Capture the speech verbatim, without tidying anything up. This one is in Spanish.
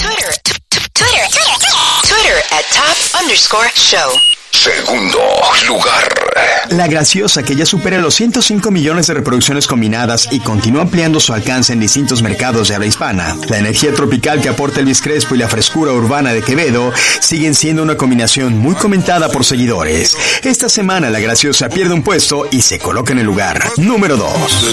Twitter, Twitter, Twitter, Twitter at top underscore show. Segundo lugar. La Graciosa, que ya supera los ciento cinco millones de reproducciones combinadas y continúa ampliando su alcance en distintos mercados de habla hispana. La energía tropical que aporta Elvis Crespo y la frescura urbana de Quevedo siguen siendo una combinación muy comentada por seguidores. Esta semana La Graciosa pierde un puesto y se coloca en el lugar número dos.